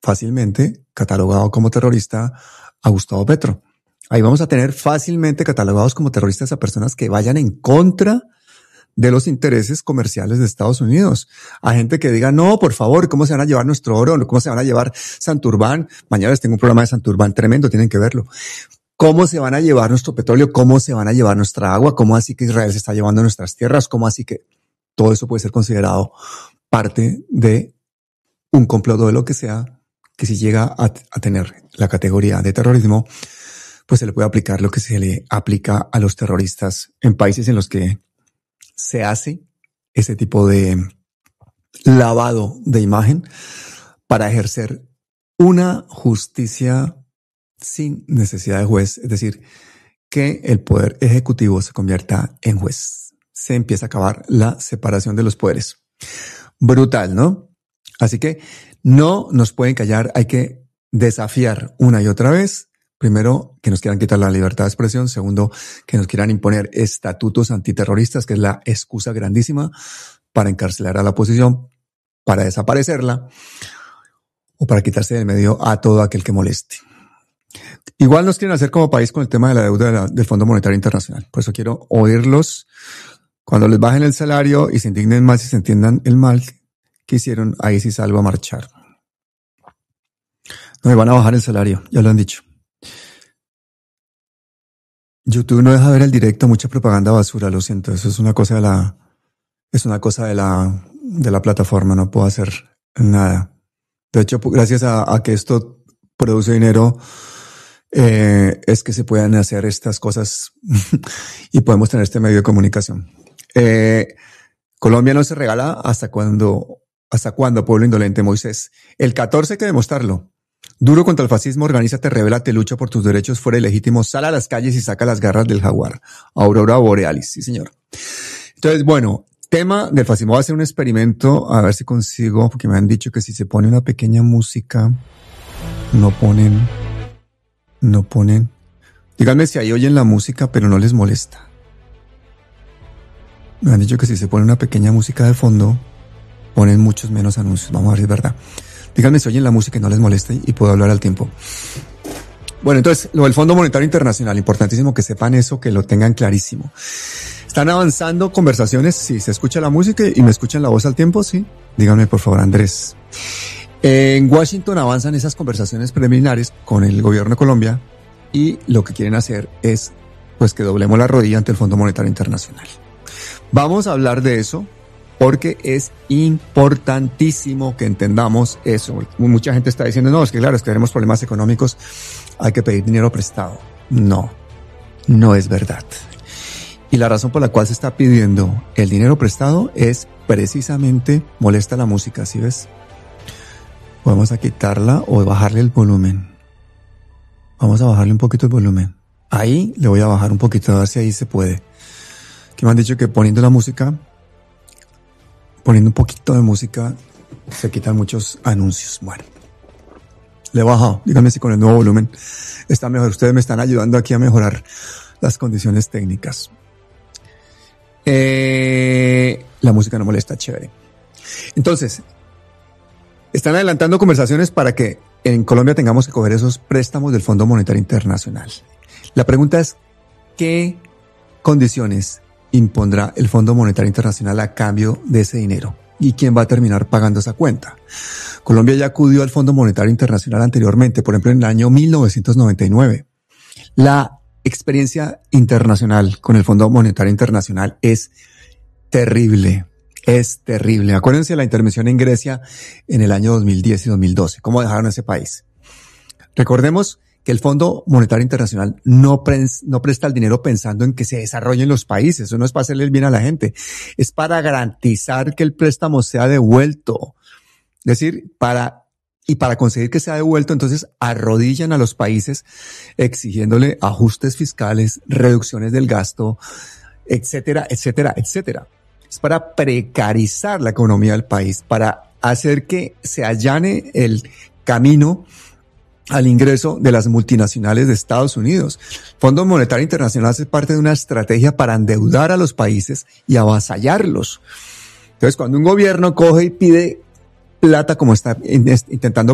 fácilmente catalogado como terrorista a Gustavo Petro. Ahí vamos a tener fácilmente catalogados como terroristas a personas que vayan en contra de los intereses comerciales de Estados Unidos. A gente que diga, no, por favor, ¿cómo se van a llevar nuestro oro? ¿Cómo se van a llevar Santurbán? Mañana les tengo un programa de Santurbán tremendo, tienen que verlo. ¿Cómo se van a llevar nuestro petróleo? ¿Cómo se van a llevar nuestra agua? ¿Cómo así que Israel se está llevando nuestras tierras? ¿Cómo así que todo eso puede ser considerado parte de un complot o de lo que sea, que si llega a tener la categoría de terrorismo, pues se le puede aplicar lo que se le aplica a los terroristas en países en los que se hace ese tipo de lavado de imagen para ejercer una justicia sin necesidad de juez, es decir, que el poder ejecutivo se convierta en juez. Se empieza a acabar la separación de los poderes. Brutal, ¿no? Así que no nos pueden callar, hay que desafiar una y otra vez. Primero, que nos quieran quitar la libertad de expresión. Segundo, que nos quieran imponer estatutos antiterroristas, que es la excusa grandísima para encarcelar a la oposición, para desaparecerla o para quitarse del medio a todo aquel que moleste. Igual nos quieren hacer como país con el tema de la deuda del Fondo Monetario Internacional. Por eso quiero oírlos cuando les bajen el salario y se indignen más y se entiendan el mal que hicieron. Ahí sí salgo a marchar. No me van a bajar el salario, ya lo han dicho. YouTube no deja ver el directo, mucha propaganda basura, lo siento. Eso es una cosa de la plataforma, no puedo hacer nada. De hecho, gracias a que esto produce dinero, es que se puedan hacer estas cosas y podemos tener este medio de comunicación. Colombia no se regala hasta cuando, pueblo indolente, Moisés. El 14 hay que demostrarlo. Duro contra el fascismo, organízate, rebélate, lucha por tus derechos, fuera ilegítimo, sal a las calles y saca las garras del jaguar. Aurora borealis, sí señor. Entonces, bueno, tema del fascismo. Voy a hacer un experimento, a ver si consigo, porque me han dicho que si se pone una pequeña música, no ponen. Díganme si ahí oyen la música, pero no les molesta. Me han dicho que si se pone una pequeña música de fondo, ponen muchos menos anuncios. Vamos a ver si es verdad. Díganme si oyen la música y no les moleste y puedo hablar al tiempo. Bueno, entonces, lo del Fondo Monetario Internacional, importantísimo que sepan eso, que lo tengan clarísimo. ¿Están avanzando conversaciones? Sí, ¿se escucha la música y me escuchan la voz al tiempo? Sí. Díganme, por favor, Andrés. En Washington avanzan esas conversaciones preliminares con el gobierno de Colombia y lo que quieren hacer es, pues, que doblemos la rodilla ante el Fondo Monetario Internacional. Vamos a hablar de eso, porque es importantísimo que entendamos eso. Mucha gente está diciendo, no, es que claro, es que tenemos problemas económicos, hay que pedir dinero prestado. No es verdad. Y la razón por la cual se está pidiendo el dinero prestado es precisamente, molesta la música, ¿sí ves? Vamos a quitarla o bajarle el volumen. Vamos a bajarle un poquito el volumen. Ahí le voy a bajar un poquito, a ver si ahí se puede. Que me han dicho que poniendo un poquito de música, se quitan muchos anuncios. Bueno, le he bajado. Díganme si con el nuevo volumen está mejor. Ustedes me están ayudando aquí a mejorar las condiciones técnicas. La música no molesta, chévere. Entonces, están adelantando conversaciones para que en Colombia tengamos que coger esos préstamos del Fondo Monetario Internacional. La pregunta es, ¿qué condiciones impondrá el Fondo Monetario Internacional a cambio de ese dinero? ¿Y quién va a terminar pagando esa cuenta? Colombia ya acudió al Fondo Monetario Internacional anteriormente, por ejemplo, en el año 1999. La experiencia internacional con el Fondo Monetario Internacional es terrible. Acuérdense de la intervención en Grecia en el año 2010 y 2012. ¿Cómo dejaron ese país? Recordemos que el Fondo Monetario Internacional no presta el dinero pensando en que se desarrollen los países. Eso no es para hacerle el bien a la gente. Es para garantizar que el préstamo sea devuelto. Es decir, para conseguir que sea devuelto, entonces arrodillan a los países exigiéndole ajustes fiscales, reducciones del gasto, etcétera. Es para precarizar la economía del país, para hacer que se allane el camino al ingreso de las multinacionales de Estados Unidos. Fondo Monetario Internacional hace parte de una estrategia para endeudar a los países y avasallarlos. Entonces, cuando un gobierno coge y pide plata como está intentando